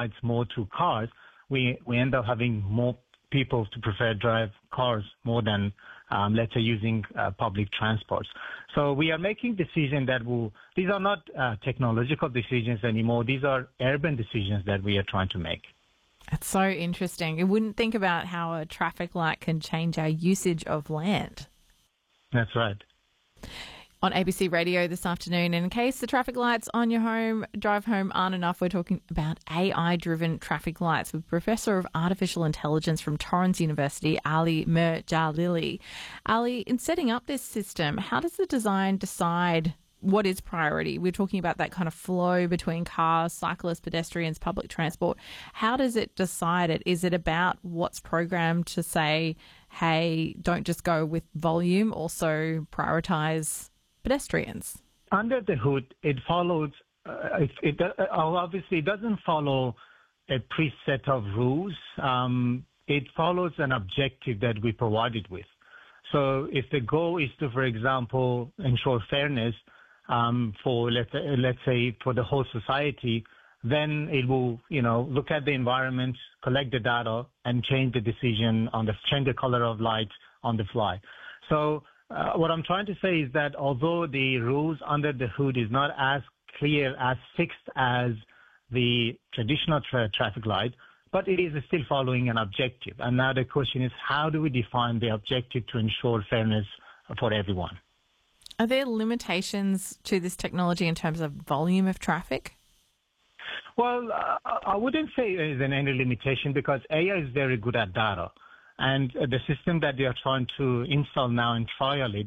lights more to cars, we end up having more people to prefer drive cars more than, let's say, using public transports. So we are making decisions these are not technological decisions anymore. These are urban decisions that we are trying to make. It's so interesting. You wouldn't think about how a traffic light can change our usage of land. That's right. On ABC Radio this afternoon, in case the traffic lights on your drive home aren't enough, we're talking about AI-driven traffic lights with Professor of Artificial Intelligence from Torrens University, Ali Mirjalili. Ali, in setting up this system, how does the design decide what is priority? We're talking about that kind of flow between cars, cyclists, pedestrians, public transport. How does it decide it? Is it about what's programmed to say, hey, don't just go with volume, also prioritise pedestrians? Under the hood, it follows, obviously it doesn't follow a preset of rules. It follows an objective that we provided with. So if the goal is to, for example, ensure fairness for, let's say, for the whole society, then it will, look at the environment, collect the data, and change the decision change the color of lights on the fly. So what I'm trying to say is that although the rules under the hood is not as clear, as fixed as the traditional traffic light, but it is still following an objective. And now the question is, how do we define the objective to ensure fairness for everyone? Are there limitations to this technology in terms of volume of traffic? Well, I wouldn't say there is any limitation because AI is very good at data. And the system that they are trying to install now and trial it,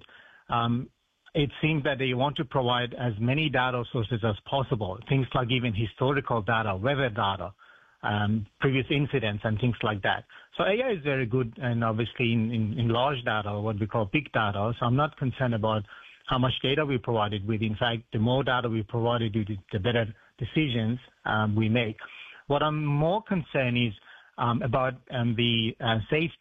it seems that they want to provide as many data sources as possible, things like even historical data, weather data, previous incidents and things like that. So AI is very good and obviously in large data, what we call big data. So I'm not concerned about how much data we provided with. In fact, the more data we provided with, the better decisions we make. What I'm more concerned is about the safety